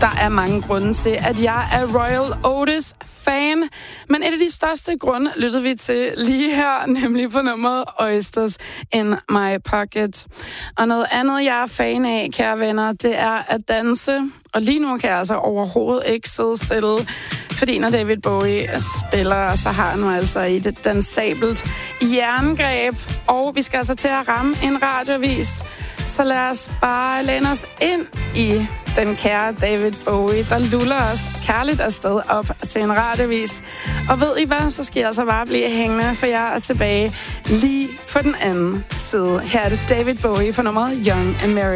Der er mange grunde til, at jeg er Royal Otis-fan, men et af de største grunde lyttede vi til lige her, nemlig på nummeret Oysters in My Pocket. Og noget andet, jeg er fan af, kære venner, det er at danse. Og lige nu kan jeg altså overhovedet ikke sidde stille, fordi når David Bowie spiller, så har han nu altså et dansabelt jerngreb. Og vi skal altså til at ramme en radioavis. Så lad os bare læne os ind i den kære David Bowie, der luller os kærligt afsted op til en radioavis. Og ved I hvad, så skal jeg altså bare blive hængende, for jeg er tilbage lige på den anden side. Her er det David Bowie for nummeret Young and Merry.